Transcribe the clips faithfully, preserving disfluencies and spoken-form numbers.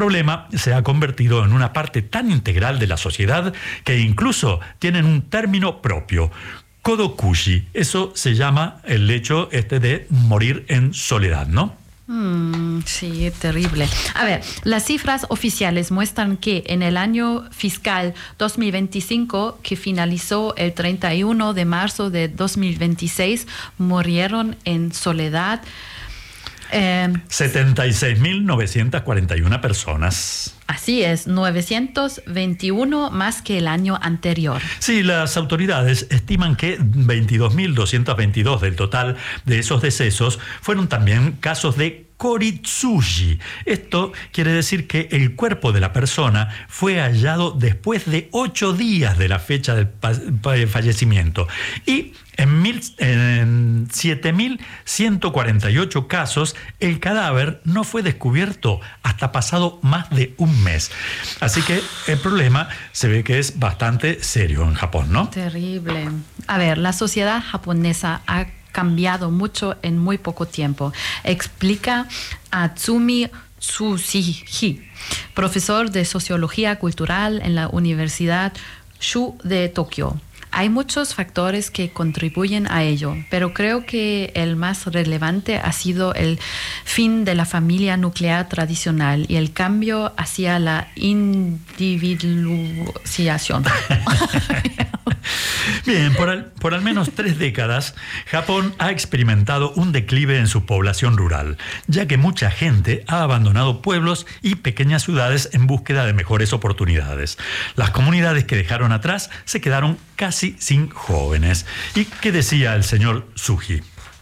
problema se ha convertido en una parte tan integral de la sociedad que incluso tienen un término propio. Kodokushi. Eso se llama el hecho este de morir en soledad, ¿no? Mm, sí, terrible. A ver, las cifras oficiales muestran que en el año fiscal dos mil veinticinco, que finalizó el treinta y uno de marzo de dos mil veintiséis, murieron en soledad eh, setenta y seis mil novecientas cuarenta y una personas. Así es, novecientos veintiuno más que el año anterior. Sí, las autoridades estiman que veintidós mil doscientos veintidós del total de esos decesos fueron también casos de koritsuji. Esto quiere decir que el cuerpo de la persona fue hallado después de ocho días de la fecha del fallecimiento. Y en, en siete mil ciento cuarenta y ocho casos, el cadáver no fue descubierto hasta pasado más de un mes. Así que el problema se ve que es bastante serio en Japón, ¿no? Terrible. A ver, la sociedad japonesa ha cambiado mucho en muy poco tiempo, explica Atsumi Tsushige, profesor de Sociología Cultural en la Universidad Shu de Tokio. Hay muchos factores que contribuyen a ello, pero creo que el más relevante ha sido el fin de la familia nuclear tradicional y el cambio hacia la individualización. Bien, por al, por al menos tres décadas, Japón ha experimentado un declive en su población rural, ya que mucha gente ha abandonado pueblos y pequeñas ciudades en búsqueda de mejores oportunidades. Las comunidades que dejaron atrás se quedaron casi sin jóvenes. ¿Y qué decía el señor Tsuji?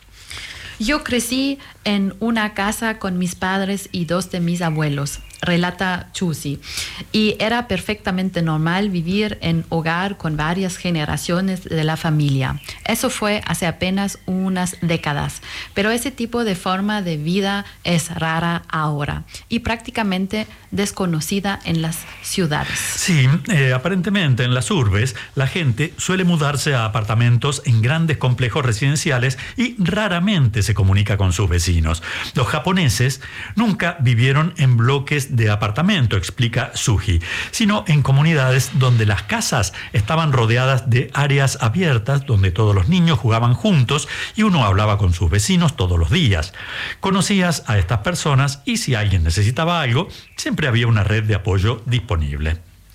Yo crecí en una casa con mis padres y dos de mis abuelos, relata Tsuji, y era perfectamente normal vivir en hogar con varias generaciones de la familia. Eso fue hace apenas unas décadas, pero ese tipo de forma de vida es rara ahora y prácticamente desconocida en las ciudades. Sí, eh, aparentemente en las urbes la gente suele mudarse a apartamentos en grandes complejos residenciales y raramente se comunica con sus vecinos. Los japoneses nunca vivieron en bloques de apartamento, explica Tsuji, sino en comunidades donde las casas estaban rodeadas de áreas abiertas donde todos los niños jugaban juntos y uno hablaba con sus vecinos todos los días. Conocías a estas personas y si alguien necesitaba algo, siempre había una red de apoyo disponible.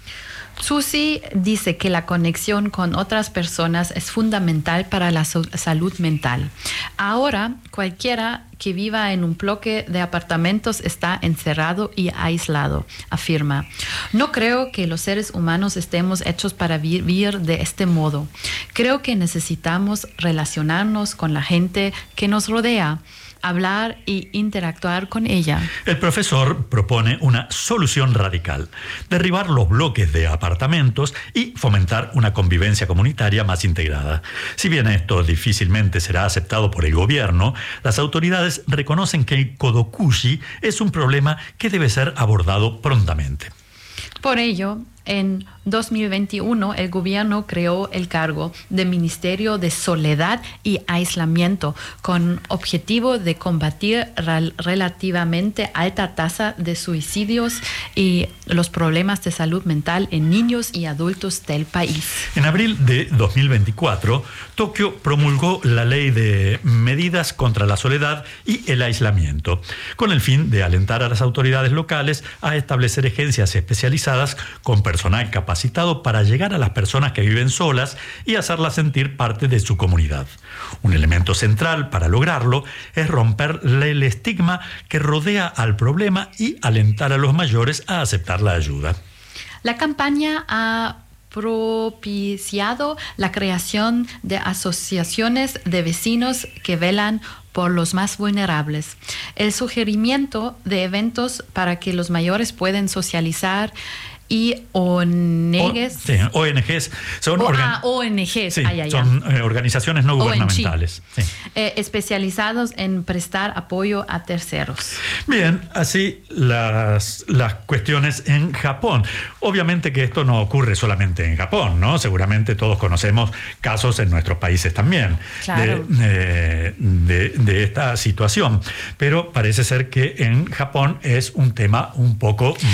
Tsuji dice que la conexión con otras personas es fundamental para la so- salud mental. Ahora, cualquiera que viva en un bloque de apartamentos está encerrado y aislado, afirma. No creo que los seres humanos estemos hechos para vivir de este modo. Creo que necesitamos relacionarnos con la gente que nos rodea, hablar y interactuar con ella. El profesor propone una solución radical: derribar los bloques de apartamentos y fomentar una convivencia comunitaria más integrada. Si bien esto difícilmente será aceptado por el gobierno, las autoridades reconocen que el kodokushi es un problema que debe ser abordado prontamente. Por ello, en dos mil veintiuno, el gobierno creó el cargo de Ministerio de Soledad y Aislamiento con objetivo de combatir la relativamente alta tasa de suicidios y los problemas de salud mental en niños y adultos del país. En abril de dos mil veinticuatro, Tokio promulgó la Ley de Medidas contra la Soledad y el Aislamiento, con el fin de alentar a las autoridades locales a establecer agencias especializadas con personal capacitado para llegar a las personas que viven solas y hacerlas sentir parte de su comunidad. Un elemento central para lograrlo es romper el estigma que rodea al problema y alentar a los mayores a aceptar la ayuda. La campaña ha propiciado la creación de asociaciones de vecinos que velan por los más vulnerables, el sugerimiento de eventos para que los mayores puedan socializar y O N Ges. O, sí, O N Ges son, o, organ- ah, O N Ges, sí, ay, ay, son eh, organizaciones no gubernamentales. Sí. Eh, especializados en prestar apoyo a terceros. Bien, así las, las cuestiones en Japón. Obviamente que esto no ocurre solamente en Japón, ¿no? Seguramente todos conocemos casos en nuestros países también. Claro. de, eh, de, de esta situación. Pero parece ser que en Japón es un tema un poco